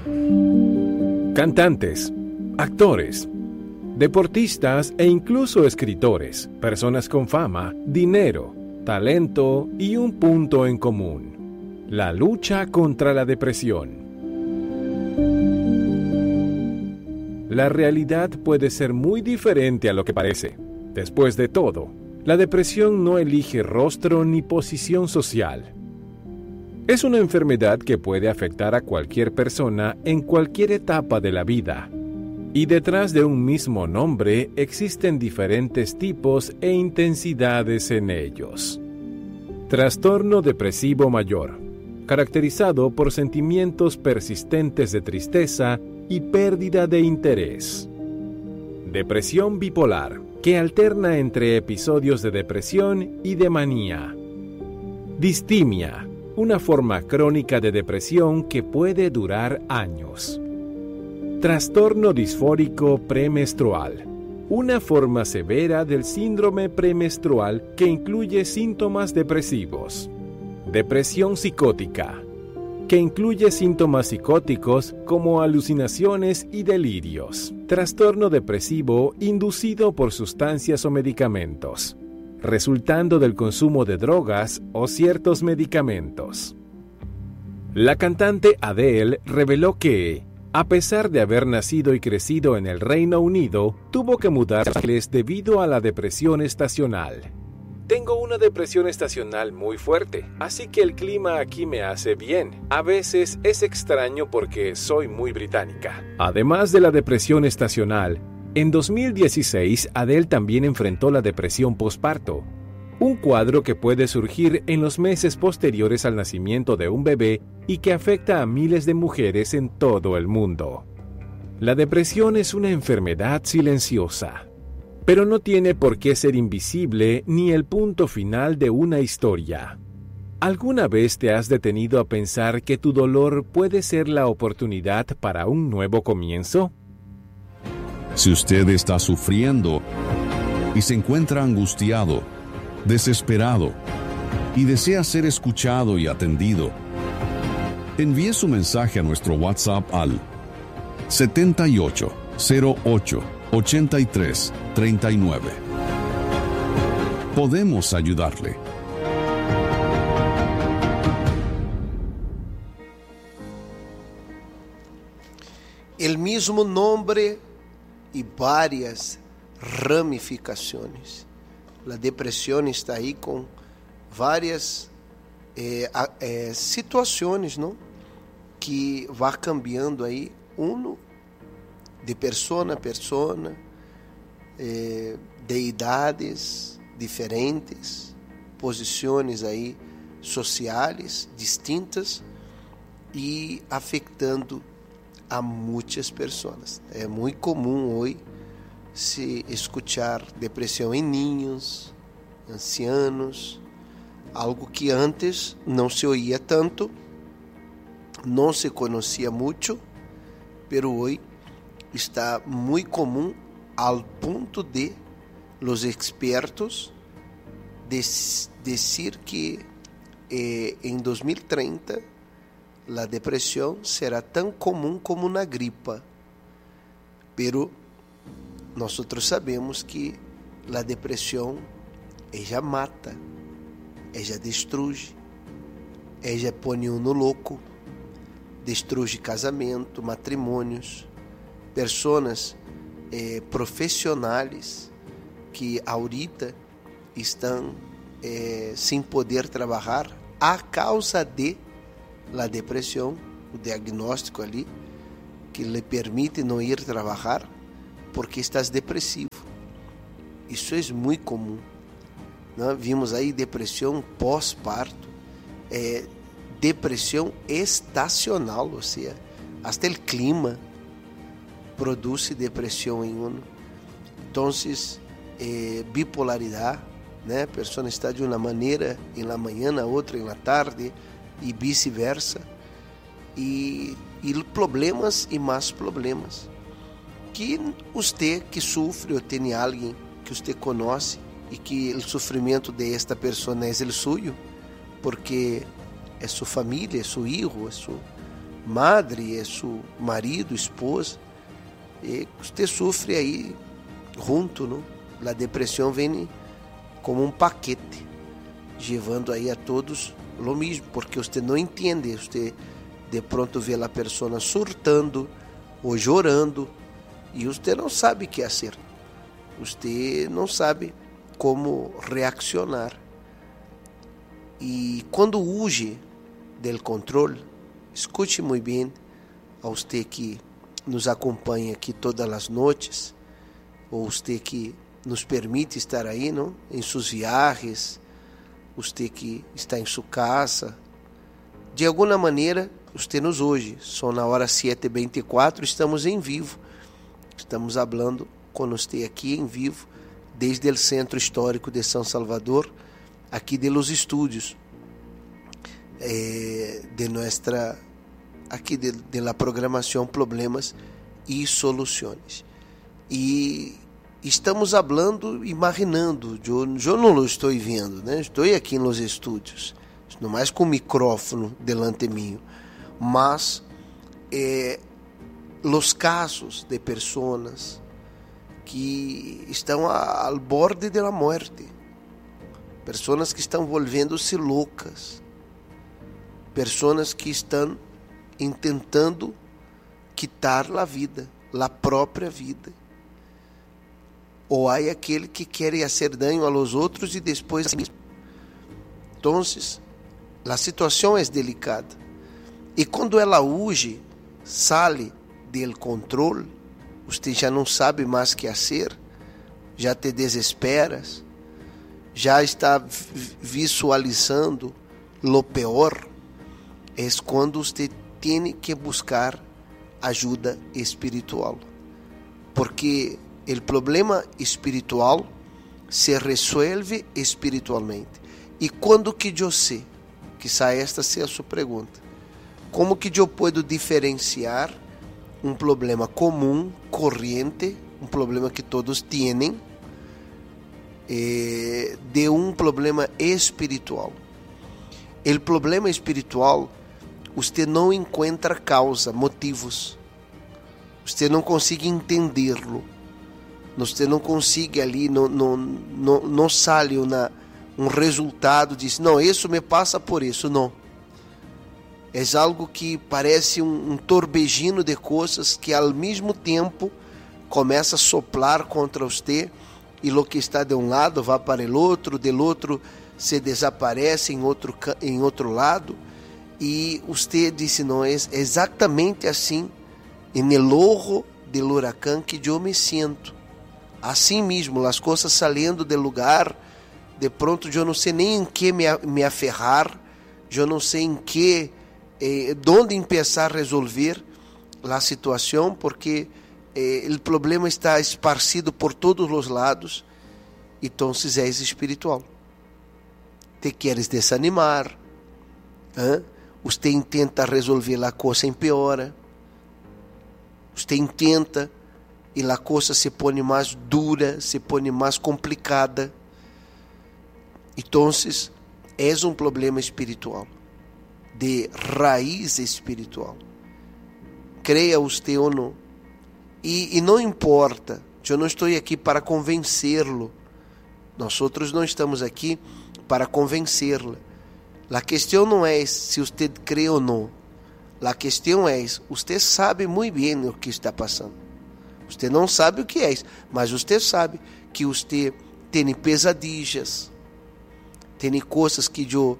Cantantes, actores, deportistas e incluso escritores, personas con fama, dinero, talento y un punto en común: la lucha contra la depresión. La realidad puede ser muy diferente a lo que parece. Después de todo, la depresión no elige rostro ni posición social. Es una enfermedad que puede afectar a cualquier persona en cualquier etapa de la vida. Y detrás de un mismo nombre existen diferentes tipos e intensidades en ellos. Trastorno depresivo mayor, caracterizado por sentimientos persistentes de tristeza y pérdida de interés. Depresión bipolar, que alterna entre episodios de depresión y de manía. Distimia, una forma crónica de depresión que puede durar años. Trastorno disfórico premenstrual, una forma severa del síndrome premenstrual que incluye síntomas depresivos. Depresión psicótica, que incluye síntomas psicóticos como alucinaciones y delirios. Trastorno depresivo inducido por sustancias o medicamentos, resultando del consumo de drogas o ciertos medicamentos. La cantante Adele reveló que, a pesar de haber nacido y crecido en el Reino Unido, tuvo que mudarse a Los Ángeles debido a la depresión estacional. Tengo una depresión estacional muy fuerte, así que el clima aquí me hace bien. A veces es extraño porque soy muy británica. Además de la depresión estacional, en 2016 Adele también enfrentó la depresión posparto, un cuadro que puede surgir en los meses posteriores al nacimiento de un bebé y que afecta a miles de mujeres en todo el mundo. La depresión es una enfermedad silenciosa, pero no tiene por qué ser invisible ni el punto final de una historia. ¿Alguna vez te has detenido a pensar que tu dolor puede ser la oportunidad para un nuevo comienzo? Si usted está sufriendo y se encuentra angustiado, desesperado y desea ser escuchado y atendido, envíe su mensaje a nuestro WhatsApp al 7808-8339. Podemos ayudarle. El mismo nombre y varias ramificaciones. La depresión está ahí con varias situaciones, ¿no? Que va cambiando aí, uno de persona a persona, de idades diferentes, posições aí sociais distintas e afetando a muitas pessoas. É muito comum hoje se escuchar depressão em niños, ancianos, algo que antes não se oía tanto, não se conhecia muito, pero hoje está muito comum ao ponto de los expertos dizer que em 2030 a depressão será tão comum como uma gripa, pero nós sabemos que a depressão ela mata, ela destrói, ela põe no louco, destrói casamento, matrimônios, pessoas profissionais que ahorita estão sem poder trabalhar a causa de la depressão, o diagnóstico ali que lhe permite não ir trabalhar porque estás depressivo. Isso é muito comum, né? Vimos aí depressão pós-parto, depressão estacional, ou seja, até o clima produz depressão em um. Então, bipolaridade, né? A pessoa está de uma maneira em la manhã, a outra em la tarde e vice-versa, e problemas e mais problemas que você que sofre ou tem alguém que você conhece e que o sofrimento de esta pessoa é o suyo, porque é sua família, é seu filho, madre, é seu marido, esposa, e você sofre aí junto, não? A depressão vem como um paquete, levando aí a todos lo mesmo, porque você não entende, você de pronto vê a pessoa surtando ou chorando e você não sabe o que fazer, você não sabe como reaccionar. E quando huye do controle, escute muito bem a você que nos acompanha aqui todas as noites, ou você que nos permite estar aí, não? Em suas viagens, você que está em sua casa, de alguma maneira, você nos hoje, são na hora 7h24, estamos em vivo, estamos falando com você aqui em vivo, desde o Centro Histórico de São Salvador, aqui de los estúdios, de nossa, aqui de la programação Problemas e Soluções. E estamos falando, imaginando, eu não lo estou vendo, né? Estou aqui nos estúdios, não mais com o micrófono delante mío, mas os casos de pessoas que estão ao borde da morte, pessoas que estão volvendo-se loucas, pessoas que estão tentando quitar a vida, a própria vida. Ou há aquele que quer fazer dano a los outros e depois a si mesmo. Então, a situação é delicada. E quando ela huye, sai do controle, você já não sabe mais o que fazer, já te desesperas, já está visualizando lo pior, é quando você tem que buscar ajuda espiritual. Porque o problema espiritual se resolve espiritualmente. E quando que eu sei, quizá esta seja a sua pergunta, como que eu posso diferenciar um problema comum, corrente, um problema que todos têm, de um problema espiritual? O problema espiritual, você não encontra causa, motivos, você não consegue entendê-lo, você não consegue ali, não sai um resultado, diz, não, isso me passa por isso, não. É algo que parece um torbellino de coisas que ao mesmo tempo começa a soprar contra você, e o que está de um lado vai para o outro, do outro se desaparece em outro lado, e você diz, não, é exatamente assim, no ojo do huracão que eu me sinto. Assim mesmo, as coisas saindo do lugar, de pronto eu não sei nem em que me aferrar, eu não sei em que, onde começar a resolver a situação, porque o problema está esparcido por todos os lados. Então é espiritual. Te queres desanimar, você intenta resolver a coisa, empeora, você intenta e a coisa se põe mais dura, se põe mais complicada. Então, é um problema espiritual, de raiz espiritual. Creia você ou não. E não importa, eu não estou aqui para convencê-lo. Nós outros não estamos aqui para convencê-la. A questão não é se você crê ou não. A questão é, você sabe muito bem o que está passando. Você não sabe o que é, mas você sabe que você tem pesadillas, tem coisas que eu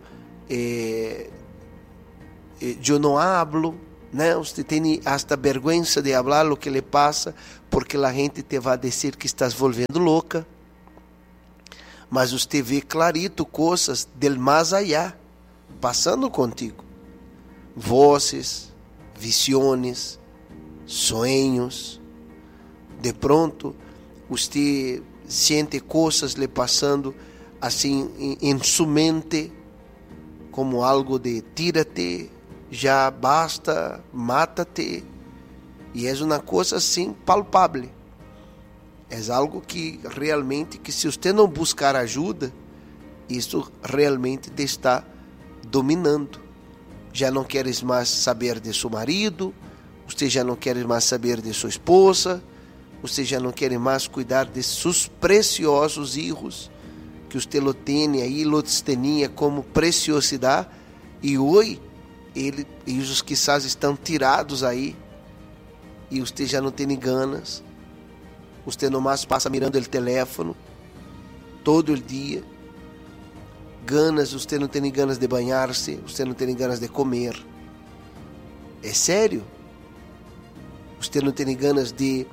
não hablo, né? Você tem hasta vergonha de falar o que lhe passa, porque a gente te vai dizer que estás volvendo louca. Mas você vê clarito coisas del mais allá passando contigo. Vozes, visiones, sonhos. De pronto, você sente coisas lhe passando assim em sua mente, como algo de tírate, já basta, mata-te. E é uma coisa assim palpável. É algo que realmente, que se você não buscar ajuda, isso realmente te está dominando. já não quer mais saber de seu marido, você já não quer mais saber de sua esposa, você já não quer mais cuidar de seus preciosos filhos, que você lo tem aí, los tinha como preciosidade, e hoje eles quizás estão tirados aí, e você já não tem ganas, você nomás passa mirando o telefone todo o dia, você não tem ganas de banhar-se, você não tem ganas de comer. É sério? Você não tem ganas de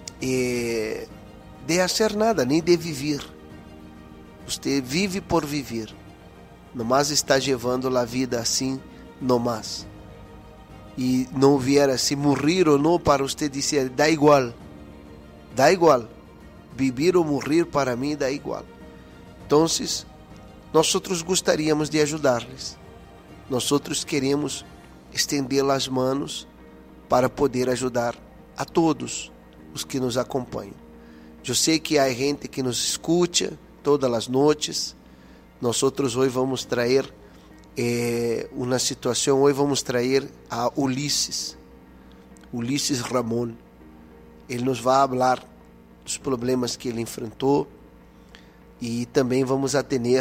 fazer nada, nem de viver. Você vive por viver. Nomás está levando a vida assim, nomás. E não viera se morrer ou não para você dizer, dá igual. Dá igual. Vivir ou morrer para mim dá igual. Então, nós gostaríamos de ajudar-lhes. Nós queremos estender as mãos para poder ajudar a todos os que nos acompanham. Eu sei que há gente que nos escuta todas as noites. Nós hoje vamos trazer uma situação. Hoje vamos trazer a Ulisses Ramon. Ele nos vai falar dos problemas que ele enfrentou. E também vamos atender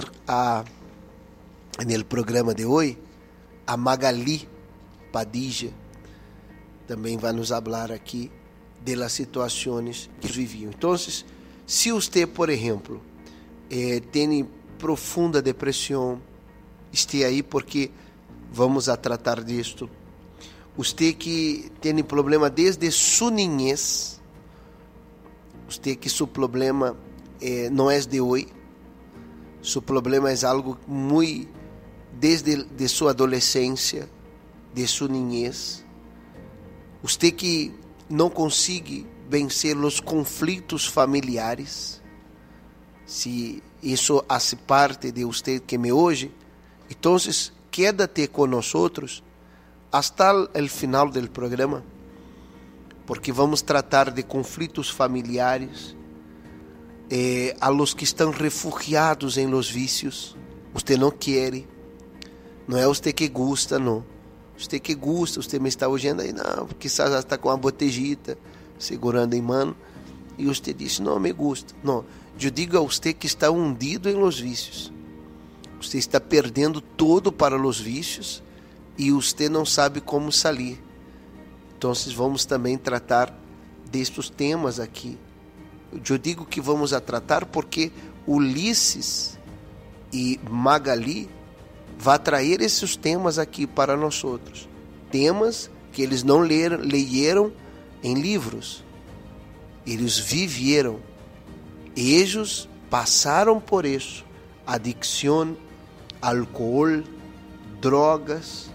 no programa de hoje a Magali Padilla. Também vai nos falar aqui das situações que viviam. Então, se você, por exemplo, tem profunda depressão, esteja aí porque vamos a tratar disto. Você que tem problema desde sua niñez, você que seu problema não é de hoje, seu problema é algo muito desde de sua adolescência, de sua niñez. Você que não consegue vencer os conflitos familiares, se isso faz parte de você que me ouve, então quédate com nós hasta o final do programa, porque vamos tratar de conflitos familiares, a los que estão refugiados em los vícios. Você não quer, não é você que gosta, não. Você que gosta, você me está ouvindo aí, não, quizás já está com uma botejita segurando em mão, e você diz, não, me gusta. Não, eu digo a você que está hundido em los vícios. Você está perdendo todo para os vícios e você não sabe como sair. Então, vamos também tratar destes temas aqui. Eu digo que vamos a tratar porque Ulisses e Magali vai trazer esses temas aqui para nós outros. Temas que eles não leram em livros. Eles viveram. Eles passaram por isso. Adicção, álcool, drogas.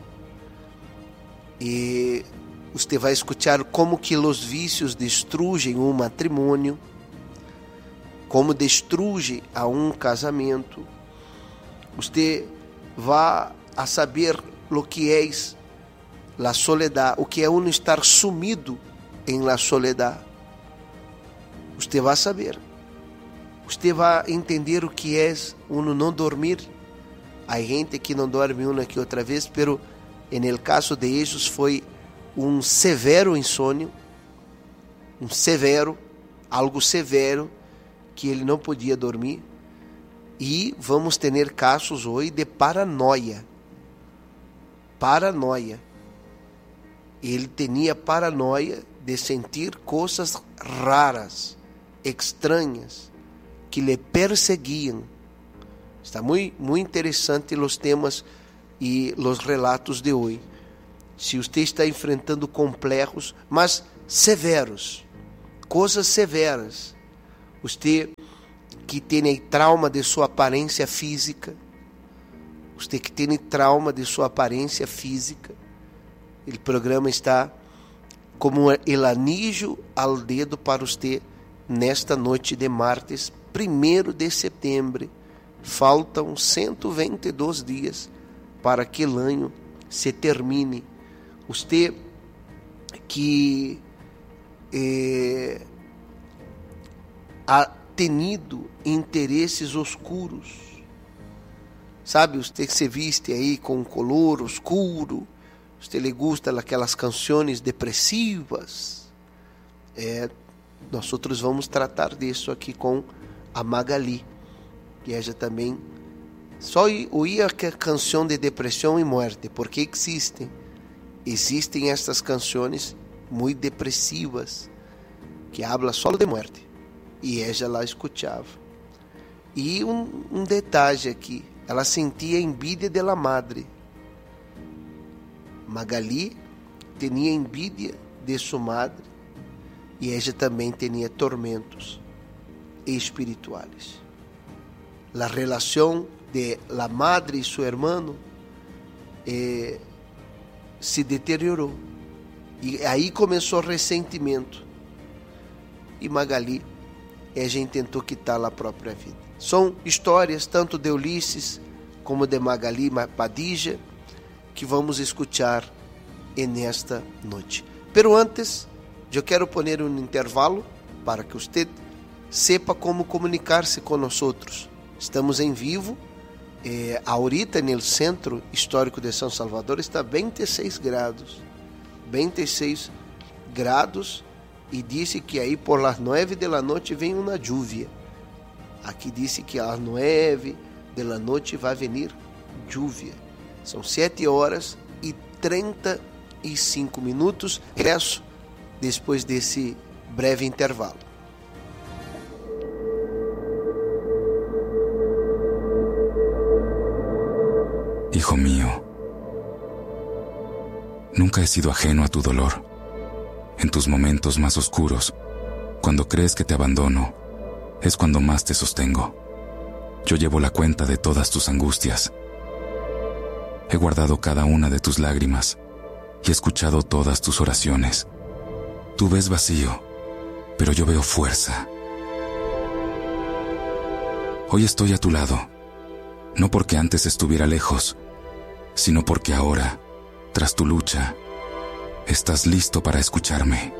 E você vai escutar como que os vícios destruem um matrimônio, como destrui a um casamento. Você vai a saber o que é a soledad, o que é um estar sumido em la soledad. Você vai saber. Você vai entender o que é um não dormir. Há gente que não dorme uma que outra vez, pero en el caso de eles foi um severo insônio, algo severo, que ele não podia dormir. E vamos ter casos hoje de paranoia. Ele tinha paranoia de sentir coisas raras, estranhas, que lhe perseguiam. Está muito interessante os temas e os relatos de hoje. Se você está enfrentando complexos, mas severos, coisas severas, você que tem trauma de sua aparência física, o programa está como el anillo al dedo para você nesta noite de martes, 1º de setembro. Faltam 122 dias para que o ano se termine. Você que ha tenido interesses oscuros, sabe, você que se viste aí com um color oscuro, Você lhe gusta aquelas canções depressivas? Nós vamos tratar disso aqui com a Magali, que ela também só ouvia a canção de depressão e morte, porque existem estas canções muito depressivas que habla só de morte, e ela lá escutava. E um detalhe aqui, ela sentia envidia da madre. Magali tinha envidia de sua madre, e ela também tinha tormentos espirituais. A relação de la madre e seu irmão se deteriorou, e aí começou o ressentimento, e Magali, ela tentou quitar a própria vida. São histórias tanto de Ulisses como de Magali Padilla que vamos escuchar nesta noite. Pero antes, eu quero poner um intervalo para que você sepa como comunicar-se com nós. Estamos em vivo. Ahorita no Centro Histórico de São Salvador está 26 grados. 26 grados, e disse que aí por las 9 da noite vem uma lluvia. Aqui disse que às 9 da noite vai vir lluvia. São 7h35. Regresso depois desse breve intervalo. Hijo mío, nunca he sido ajeno a tu dolor. En tus momentos más oscuros, cuando crees que te abandono, es cuando más te sostengo. Yo llevo la cuenta de todas tus angustias. He guardado cada una de tus lágrimas y he escuchado todas tus oraciones. Tú ves vacío, pero yo veo fuerza. Hoy estoy a tu lado, no porque antes estuviera lejos, sino porque ahora, tras tu lucha, estás listo para escucharme.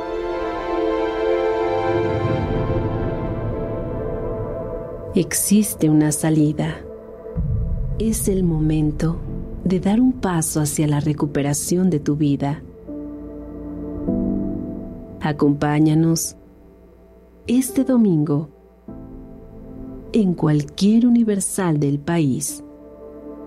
Existe una salida. Es el momento de dar un paso hacia la recuperación de tu vida. Acompáñanos este domingo en cualquier universal del país.